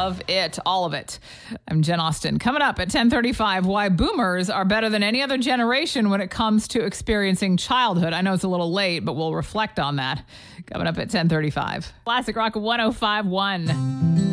love it, all of it. I'm Jen Austen. Coming up at 10:35, why boomers are better than any other generation when it comes to experiencing childhood. I know it's a little late, but we'll reflect on that. Coming up at 10:35. Classic Rock 105.1.